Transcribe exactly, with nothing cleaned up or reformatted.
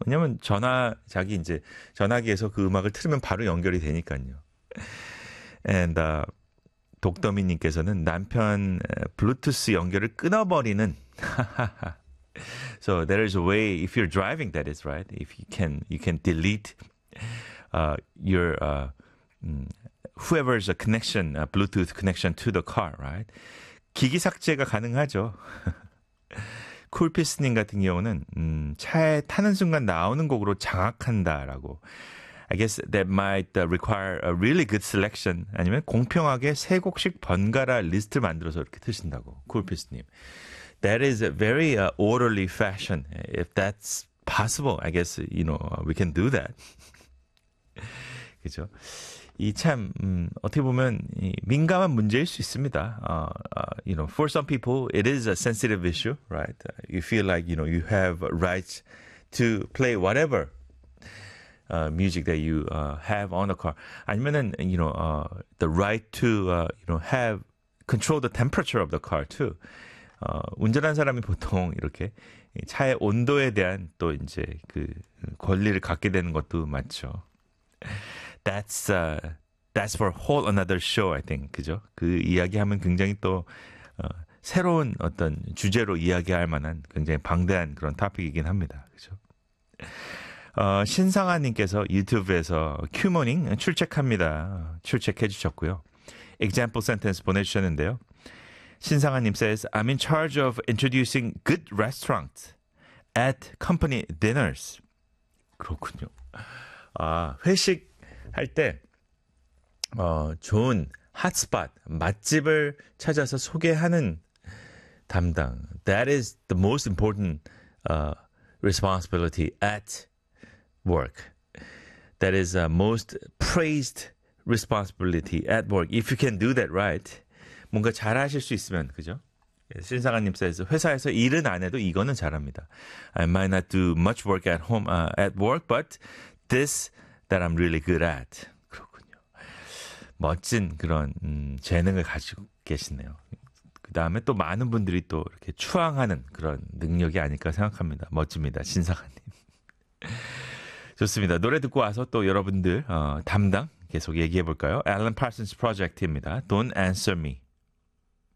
왜냐면 전화 자기 이제 전화기에서 그 음악을 틀으면 바로 연결이 되니까요. And uh, 독더미님께서는 남편 블루투스 연결을 끊어버리는. So there is a way if you're driving, that is right. If you can, you can delete uh, your uh, um, whoever's a connection, uh, Bluetooth connection to the car, right? 기기 삭제가 가능하죠. 쿨피스님 같은 경우는 음, 차에 타는 순간 나오는 곡으로 장악한다라고. I guess that might uh, require a really good selection. 아니면 공평하게 세 곡씩 번갈아 리스트를 만들어서 이렇게 트신다고. 쿨피스님. That is a very uh, orderly fashion. If that's possible, I guess, you know, we can do that. 그죠? 이 참, 음, 어떻게 보면 이 민감한 문제일 수 있습니다. Uh, uh, you know, for some people, it is a sensitive issue, right? Uh, you feel like, you know, you have rights to play whatever uh, music that you uh, have on the car. 아니면은, you know, uh, the right to, uh, you know, have, control the temperature of the car too. 어, 운전한 사람이 보통 이렇게 차의 온도에 대한 또 이제 그 권리를 갖게 되는 것도 맞죠. That's uh, that's for whole another show, I think. 그죠? 그 이야기하면 굉장히 또 어, 새로운 어떤 주제로 이야기할 만한 굉장히 방대한 그런 토픽이긴 합니다. 그죠? 어, 신상아님께서 유튜브에서 큐모닝 출첵합니다. 출첵해 주셨고요. example sentence 보내주셨는데요. 신상아님 says, I'm in charge of introducing good restaurants at company dinners. 그렇군요. 아, 회식할 때 어, 좋은 핫스팟, 맛집을 찾아서 소개하는 담당. That is the most important uh, responsibility at work. That is the most praised responsibility at work. If you can do that right. 뭔가 잘하실 수 있으면, 그죠? 신상아님 사이즈 회사에서 일은 안 해도 이거는 잘합니다. I might not do much work at home, uh, at work, but this that I'm really good at. 그렇군요. 멋진 그런 음, 재능을 가지고 계시네요. 그 다음에 또 많은 분들이 또 이렇게 추앙하는 그런 능력이 아닐까 생각합니다. 멋집니다, 신상아님. 좋습니다. 노래 듣고 와서 또 여러분들 어, 담당 계속 얘기해 볼까요? Alan Parsons Project입니다. Don't Answer Me.